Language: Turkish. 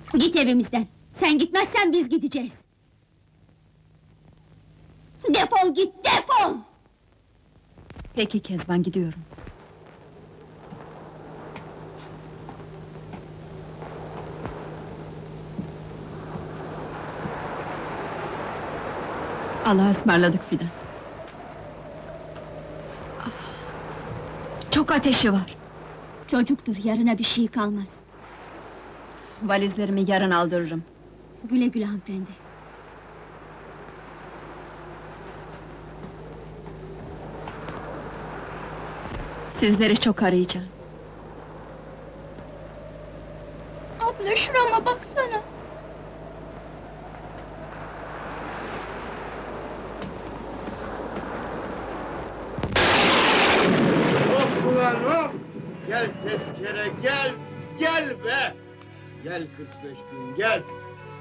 Git evimizden! Sen gitmezsen biz gideceğiz! Defol git, defol! Peki Kezban, gidiyorum. Allah'a ısmarladık Fidan. Ah, çok ateşi var. Çocuktur, yarına bir şey kalmaz. Valizlerimi yarın aldırırım. Güle güle hanımefendi. Sizleri çok arayacağım. Abla şurama baksana! Of ulan of! Gel tezkere gel, gel be! Gel 45 gün gel!